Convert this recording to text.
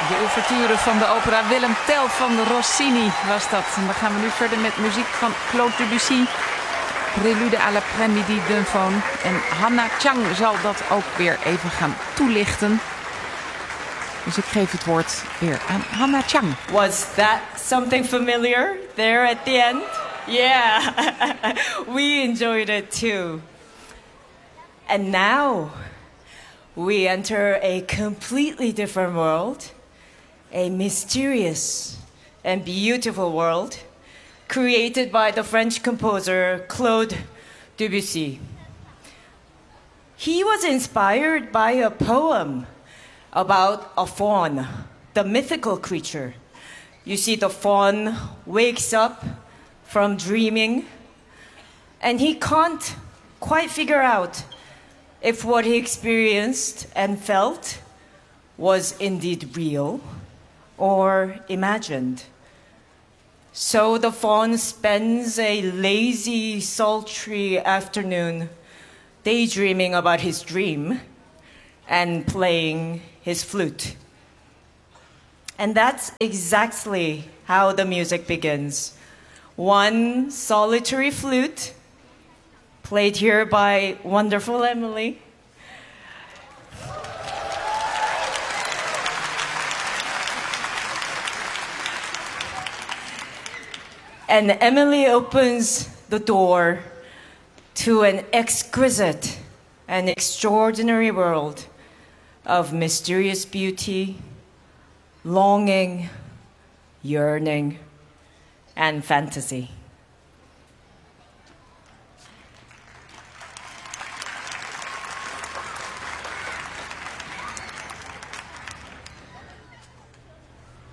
De ouverture van de opera Willem Tell van Rossini was dat. En dan gaan we nu verder met muziek van Claude Debussy. Prélude à l'après-midi d'un faune. En Hannah Chang zal dat ook weer even gaan toelichten. Dus ik geef het woord weer aan Hannah Chang. Was that something familiar there at the end? Yeah, we enjoyed it too. And now we enter a completely different world, a mysterious and beautiful world created by the French composer Claude Debussy. He was inspired by a poem about a faun, the mythical creature. You see, the faun wakes up from dreaming, and he can't quite figure out if what he experienced and felt was indeed real or imagined. So the faun spends a lazy, sultry afternoon daydreaming about his dream and playing his flute. And that's exactly how the music begins. One solitary flute, played here by wonderful Emily. And Emily opens the door to an exquisite and extraordinary world of mysterious beauty, longing, yearning, and fantasy.